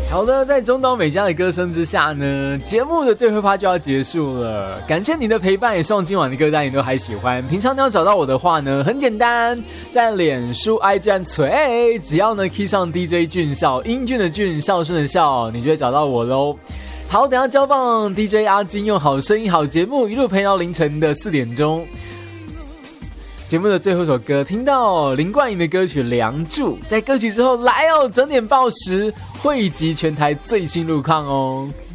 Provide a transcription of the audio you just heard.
好的，在中岛美嘉的歌声之下呢，节目的最后一趴就要结束了。感谢你的陪伴，也希望今晚的歌单你都还喜欢。平常你要找到我的话呢，很简单，在脸书 IG 锤，只要呢 key 上 DJ 俊孝，英俊的俊，孝顺的孝，你就会找到我咯。好，等一下交放 DJ 阿金用好声音好节目一路陪到凌晨的4点钟。节目的最后一首歌，听到林冠莹的歌曲《梁祝》，在歌曲之后来哦，整点报时汇集全台最新路况哦。